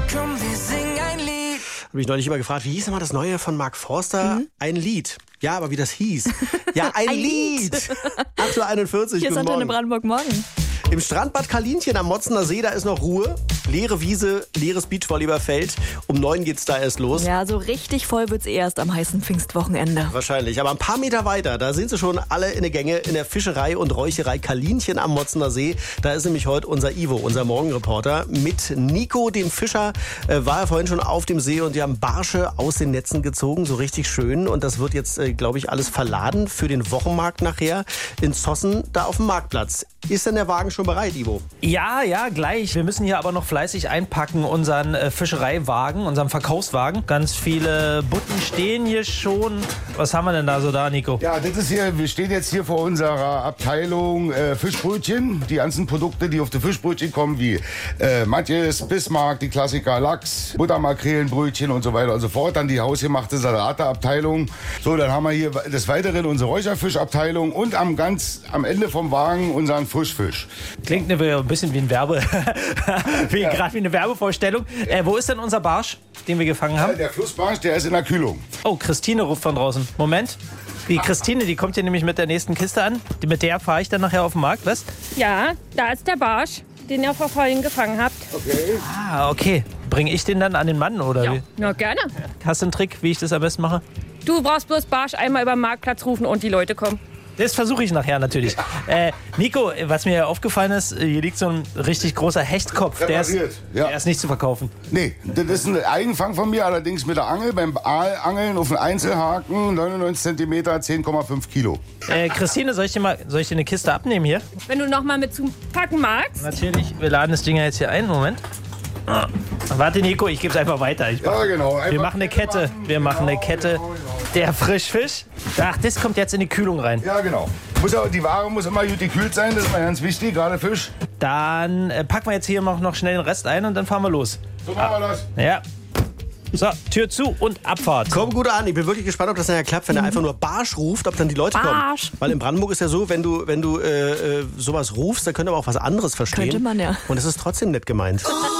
Komm, wir singen ein Lied. Habe ich neulich immer gefragt, wie hieß denn mal das Neue von Mark Forster? Ein Lied. Ja, aber wie das hieß. Ja, ein Lied. 8.41 Uhr, Hier ist guten Antenne Morgen. Brandenburg, morgen. Im Strandbad Kalinchen am Motzener See, da ist noch Ruhe. Leere Wiese, leeres Beachvolleyballfeld. Um 9 geht's da erst los. Ja, so richtig voll wird's erst am heißen Pfingstwochenende. Wahrscheinlich. Aber ein paar Meter weiter, da sind sie schon alle in der Gänge in der Fischerei und Räucherei Kalinchen am Motzener See. Da ist nämlich heute unser Ivo, unser Morgenreporter. Mit Nico, dem Fischer, war er vorhin schon auf dem See und die haben Barsche aus den Netzen gezogen. So richtig schön. Und das wird jetzt, glaube ich, alles verladen für den Wochenmarkt nachher in Zossen, da auf dem Marktplatz. Ist denn der Wagen schon bereit, Ivo? Ja, gleich. Wir müssen hier aber noch fleißig einpacken, unseren Fischereiwagen, unseren Verkaufswagen. Ganz viele Butten stehen hier schon. Was haben wir denn da so da, Nico? Ja, das ist hier, wir stehen jetzt hier vor unserer Abteilung Fischbrötchen. Die ganzen Produkte, die auf die Fischbrötchen kommen, wie Matjes, Bismarck, die Klassiker Lachs, Buttermakrelenbrötchen und so weiter und so fort. Dann die hausgemachte Salateabteilung. So, dann haben wir hier des Weiteren unsere Räucherfischabteilung und am Ende vom Wagen unseren Frischfisch. Klingt ein bisschen wie ein gerade wie eine Werbevorstellung. Wo ist denn unser Barsch, den wir gefangen haben? Der Flussbarsch, der ist in der Kühlung. Oh, Christine ruft von draußen. Moment. Die Christine, die kommt hier nämlich mit der nächsten Kiste an. Mit der fahre ich dann nachher auf den Markt, was? Ja, da ist der Barsch, den ihr vorhin gefangen habt. Okay. Ah, okay. Bringe ich den dann an den Mann, oder wie? Na, gerne. Hast du einen Trick, wie ich das am besten mache? Du brauchst bloß Barsch einmal über den Marktplatz rufen und die Leute kommen. Das versuche ich nachher natürlich. Nico, was mir aufgefallen ist, hier liegt so ein richtig großer Hechtkopf. Der ist nicht zu verkaufen. Nee, das ist ein Eigenfang von mir, allerdings mit der Angel, beim Aalangeln auf den Einzelhaken, 99 cm, 10,5 Kilo. Christine, soll ich dir eine Kiste abnehmen hier? Wenn du noch mal mit zum Packen magst. Natürlich, wir laden das Ding jetzt hier ein. Moment. Warte, Nico, ich gebe es einfach weiter. Ja, genau. Wir machen eine Kette. Der Frischfisch. Ach, das kommt jetzt in die Kühlung rein. Ja, genau. Die Ware muss immer gut gekühlt sein, das ist mal ganz wichtig, gerade Fisch. Dann packen wir jetzt hier noch schnell den Rest ein und dann fahren wir los. So machen wir das. Ja. So, Tür zu und Abfahrt. Komm gut an. Ich bin wirklich gespannt, ob das nachher klappt, wenn er einfach nur Barsch ruft, ob dann die Leute Barsch. kommen. Weil in Brandenburg ist ja so, wenn du sowas rufst, dann könnte man auch was anderes verstehen. Könnte man, ja. Und es ist trotzdem nett gemeint.